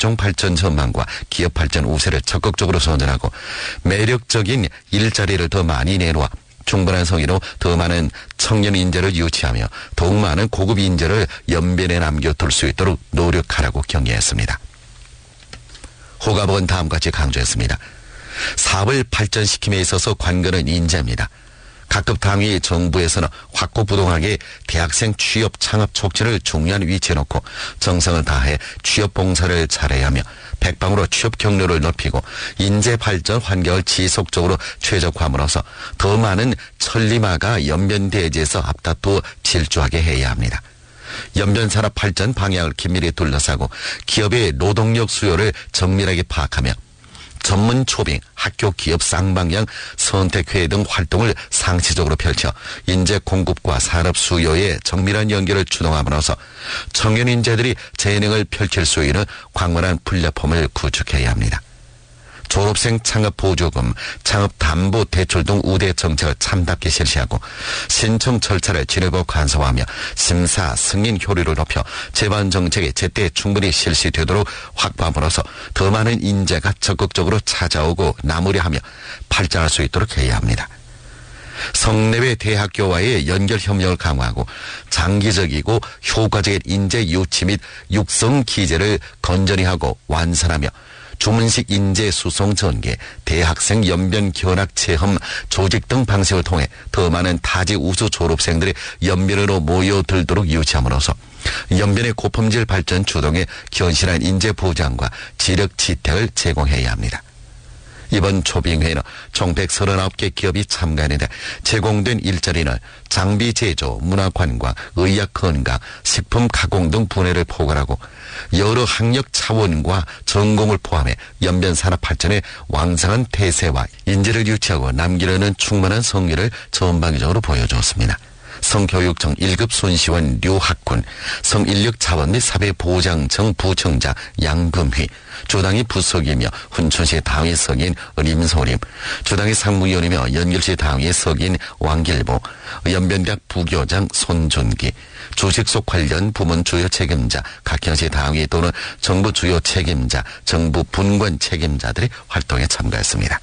각종 발전 전망과 기업 발전 우세를 적극적으로 선전하고 매력적인 일자리를 더 많이 내놓아 충분한 성의로 더 많은 청년 인재를 유치하며 더욱 많은 고급 인재를 연변에 남겨둘 수 있도록 노력하라고 경계했습니다. 호가복은 다음과 같이 강조했습니다. 사업을 발전시킴에 있어서 관건은 인재입니다. 각급 당위 정부에서는 확고부동하게 대학생 취업 창업 촉진을 중요한 위치에 놓고 정성을 다해 취업 봉사를 잘해야 하며 백방으로 취업 경로를 높이고 인재 발전 환경을 지속적으로 최적화함으로써 더 많은 천리마가 연변대지에서 앞다투어 질주하게 해야 합니다. 연변산업 발전 방향을 긴밀히 둘러싸고 기업의 노동력 수요를 정밀하게 파악하며 전문 초빙, 학교 기업 쌍방향 선택회 등 활동을 상시적으로 펼쳐 인재 공급과 산업 수요의 정밀한 연결을 주동함으로써 청년 인재들이 재능을 펼칠 수 있는 광활한 플랫폼을 구축해야 합니다. 졸업생 창업 보조금, 창업 담보 대출 등 우대 정책을 참답게 실시하고 신청 절차를 지내고 간소화하며 심사 승인 효율을 높여 제반 정책이 제때 충분히 실시되도록 확보함으로써 더 많은 인재가 적극적으로 찾아오고 나무려하며 발전할 수 있도록 해야 합니다. 성내외 대학교와의 연결 협력을 강화하고 장기적이고 효과적인 인재 유치 및 육성 기제를 건전히 하고 완善하며 주문식 인재 수송 전개, 대학생 연변 견학 체험, 조직 등 방식을 통해 더 많은 타지 우수 졸업생들이 연변으로 모여들도록 유치함으로써 연변의 고품질 발전 주동에 견실한 인재 보장과 지력 지택을 제공해야 합니다. 이번 초빙회에는 총 139개 기업이 참가했는데 제공된 일자리는 장비 제조, 문화관광, 의학건강, 식품 가공 등 분야를 포괄하고 여러 학력 차원과 전공을 포함해 연변 산업 발전에 왕성한 태세와 인재를 유치하고 남기려는 충만한 성의를 전방위적으로 보여주었습니다. 성교육청 1급 손시원 류학군, 성인력자원 및 사회보장청 부청장 양금휘, 주당이 부석이며 훈천시 당위 석인 은임소림, 주당이 상무위원이며 연결시 당위 석인 왕길보, 연변대학 부교장 손준기, 주식속 관련 부문 주요 책임자, 각현시 당위 또는 정부 주요 책임자, 정부 분권 책임자들이 활동에 참가했습니다.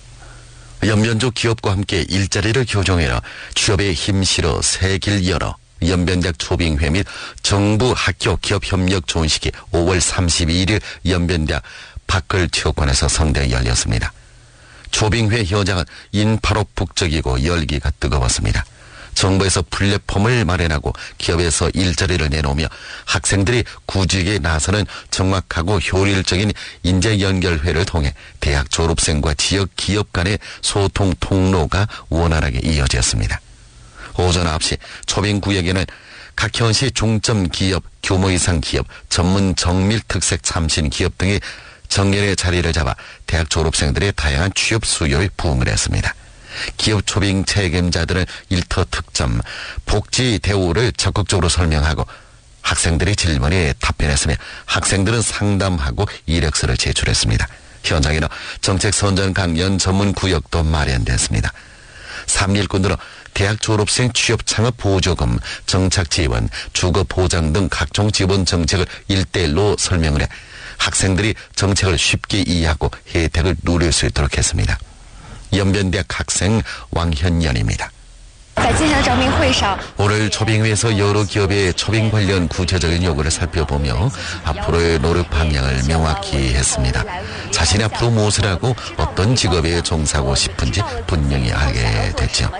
연변주 기업과 함께 일자리를 교정해라 취업에 힘실어 새 길 열어 연변대학 초빙회 및 정부 학교 기업 협력 좋은 시기 5월 32일 연변대학 박글체육관에서 성대에 열렸습니다. 초빙회 현장은 인파로 북적이고 열기가 뜨거웠습니다. 정부에서 플랫폼을 마련하고 기업에서 일자리를 내놓으며 학생들이 구직에 나서는 정확하고 효율적인 인재연결회를 통해 대학 졸업생과 지역 기업 간의 소통 통로가 원활하게 이어졌습니다. 오전 9시 초빙구역에는 각현시 중점 기업, 규모 이상 기업, 전문 정밀 특색 참신 기업 등이 정렬의 자리를 잡아 대학 졸업생들의 다양한 취업 수요에 부응을 했습니다. 기업 초빙 책임자들은 일터 특점, 복지 대우를 적극적으로 설명하고 학생들의 질문에 답변했으며 학생들은 상담하고 이력서를 제출했습니다. 현장에는 정책 선전 강연 전문 구역도 마련됐습니다. 3일꾼들은 대학 졸업생 취업 창업 보조금, 정착 지원, 주거 보장 등 각종 지원 정책을 1대1로 설명을 해 학생들이 정책을 쉽게 이해하고 혜택을 누릴 수 있도록 했습니다. 연변대학 학생 왕현연입니다. 오늘 초빙회에서 여러 기업의 초빙 관련 구체적인 요구를 살펴보며 앞으로의 노력 방향을 명확히 했습니다. 자신이 앞으로 무엇을 하고 어떤 직업에 종사하고 싶은지 분명히 알게 됐죠.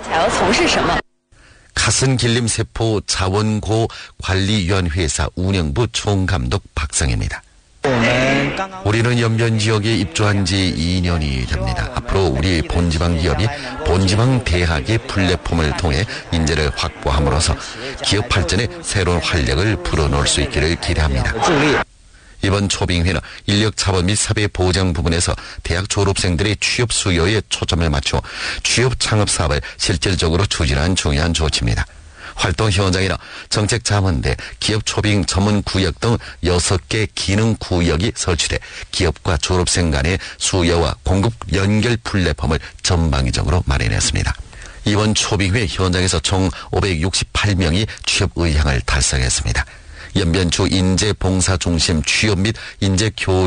가슴길림세포 자원고 관리위원회사 운영부 총감독 박성입니다. 우리는 연변 지역에 입주한 지 2년이 됩니다. 앞으로 우리 본지방 기업이 본지방 대학의 플랫폼을 통해 인재를 확보함으로써 기업 발전에 새로운 활력을 불어넣을 수 있기를 기대합니다. 이번 초빙회는 인력 차원 및 사회 보장 부분에서 대학 졸업생들의 취업 수요에 초점을 맞추어 취업 창업 사업을 실질적으로 추진한 중요한 조치입니다. 활동 현장에는 정책 자문대, 기업 초빙 전문 구역 등 6개 기능 구역이 설치돼 기업과 졸업생 간의 수요와 공급 연결 플랫폼을 전방위적으로 마련했습니다. 이번 초빙회 현장에서 총 568명이 취업 의향을 달성했습니다. 연변주 인재봉사중심 취업 및 인재교류